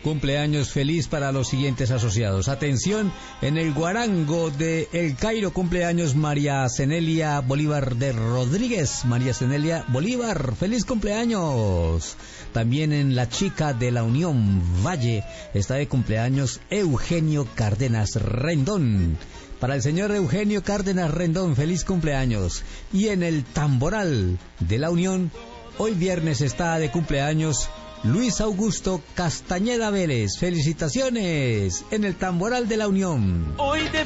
cumpleaños feliz para los siguientes asociados. Atención, en el Guarango de El Cairo, cumpleaños María Cenelia Bolívar de Rodríguez. María Cenelia Bolívar, feliz cumpleaños. También en La Chica de la Unión Valle está de cumpleaños Eugenio Cárdenas Rendón. Para el señor Eugenio Cárdenas Rendón, feliz cumpleaños. Y en el Tamboral de la Unión, hoy viernes está de cumpleaños Luis Augusto Castañeda Vélez. Felicitaciones en el Tamboral de la Unión. Hoy